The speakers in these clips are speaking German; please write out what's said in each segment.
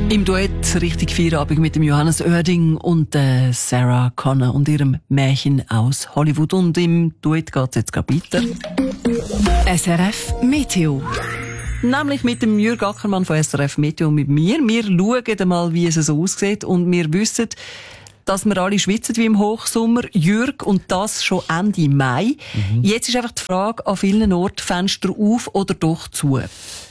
Im Duett richtig Feierabend mit dem Johannes Oerding und Sarah Connor und ihrem Märchen aus Hollywood. Und im Duett geht's jetzt gerade weiter. SRF Meteo. Nämlich mit dem Jürg Ackermann von SRF Meteo und mit mir. Wir schauen mal, wie es so aussieht. Und wir wissen, dass wir alle schwitzen wie im Hochsommer. Jürg, und das schon Ende Mai. Jetzt ist einfach die Frage, an vielen Orten Fenster auf oder doch zu?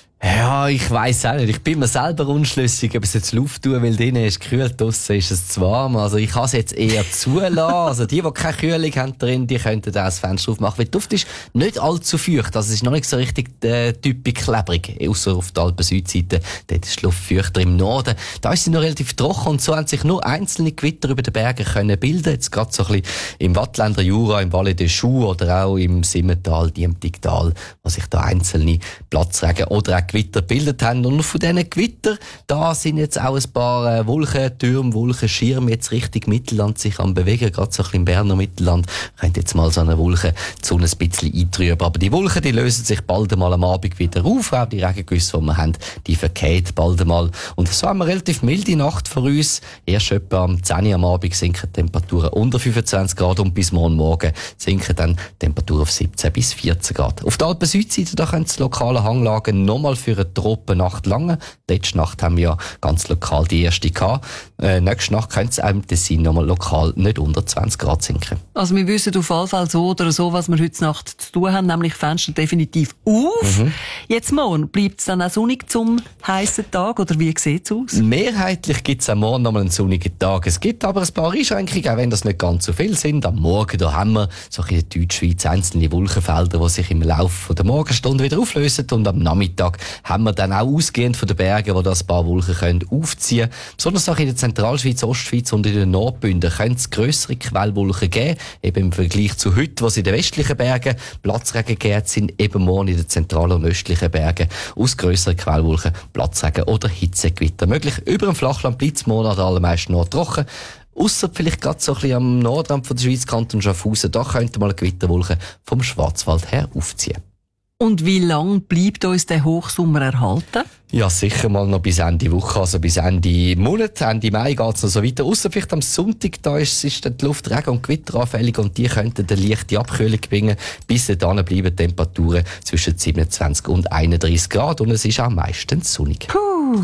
Ja, ich weiss auch nicht. Ich bin mir selber unschlüssig, ob es jetzt Luft tun, weil drinnen ist gekühlt, draussen ist es zu warm. Also ich kann es jetzt eher zulassen. Also die keine Kühlung haben drin, die könnten auch das Fenster aufmachen. Weil die Luft ist nicht allzu feucht. Also es ist noch nicht so richtig typisch klebrig. Ausser auf der Alpen-Südseite. Dort ist die Luft feuchter im Norden. Da ist sie noch relativ trocken und so haben sich nur einzelne Gewitter über den Bergen können bilden. Jetzt gerade so ein bisschen im Wattländer Jura, im Valais des Choux oder auch im Simmental, Diemtigtal, wo sich da einzelne Platzregen oder auch Gewitter gebildet haben. Und von diesen Gewitter, da sind jetzt auch ein paar Wolkentürme, Wolkenschirme jetzt Richtung Mittelland sich am bewegen. Gerade so ein bisschen im Berner Mittelland könnte jetzt mal so eine Wolke die Sonne ein bisschen eintrüben. Aber die Wolken, die lösen sich bald einmal am Abend wieder auf. Auch die Regengüsse, die wir haben, die verkehren bald einmal. Und so haben wir eine relativ milde Nacht vor uns. Erst etwa am 10 Uhr am Abend sinken die Temperaturen unter 25 Grad und bis morgen sinken dann die Temperaturen auf 17 bis 14 Grad. Auf der Alpen-Südseite, da können die lokalen Hanglagen nochmal für eine Tropennacht lange. Letzte Nacht haben wir ja ganz lokal die erste gehabt. Nächste Nacht könnte es im Tessin nochmal lokal nicht unter 20 Grad sinken. Also wir wissen auf jeden Fall so oder so, was wir heute Nacht zu tun haben, nämlich Fenster definitiv auf. Jetzt morgen, bleibt es dann auch sonnig zum heissen Tag oder wie sieht es aus? Mehrheitlich gibt es am Morgen nochmal einen sonnigen Tag. Es gibt aber ein paar Einschränkungen, auch wenn das nicht ganz so viel sind. Am Morgen da haben wir so in der Deutschschweiz einzelne Wolkenfelder, die sich im Laufe der Morgenstunde wieder auflösen, und am Nachmittag haben wir dann auch ausgehend von den Bergen, wo das ein paar Wolken können aufziehen können. Besonders auch in der Zentralschweiz, Ostschweiz und in den Nordbünden können es grössere Quellwolken geben. Eben im Vergleich zu heute, wo es in den westlichen Bergen Platzregen gegeben sind, eben morgen in den zentralen und östlichen Bergen aus grösseren Quellwolken Platzregen oder Hitzegewitter möglich. Über dem Flachland bleibt es morgen allermeisten noch trocken. Ausser vielleicht gerade so ein bisschen am Nordrand von der Schweiz, Kanton Schaffhausen, da könnte mal eine Gewitterwolke vom Schwarzwald her aufziehen. Und wie lang bleibt uns der Hochsommer erhalten? Ja, sicher mal noch bis Ende Woche, also bis Ende Monat. Ende Mai geht's noch so weiter. Ausser vielleicht am Sonntag, da ist dann die Luft regen- und gewitteranfällig und die könnten eine leichte Abkühlung bringen. Bis dahin bleiben Temperaturen zwischen 27 und 31 Grad und es ist auch meistens sonnig. Puh.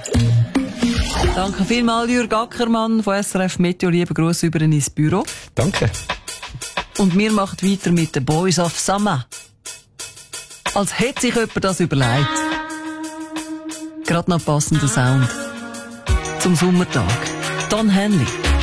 Danke vielmals, Jürg Ackermann von SRF Meteo. Liebe Grüße über ins Büro. Danke. Und wir machen weiter mit den Boys of Summer. Als hätte sich jemand das überlegt. Gerade noch passender Sound. Zum Sommertag. Don Henley.